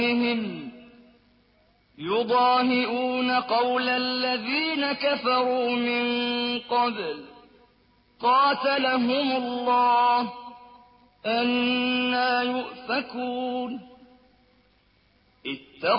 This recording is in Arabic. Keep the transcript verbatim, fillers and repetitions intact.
يضاهئون قول الذين كفروا من قبل قاتلهم الله أنى يؤفكون